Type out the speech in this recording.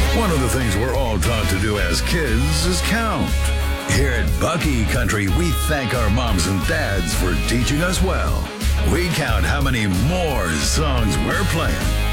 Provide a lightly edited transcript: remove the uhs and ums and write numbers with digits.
One of the things we're all taught to do as kids is count. Here at Bucky Country, we thank our moms and dads for teaching us well. We count how many more songs we're playing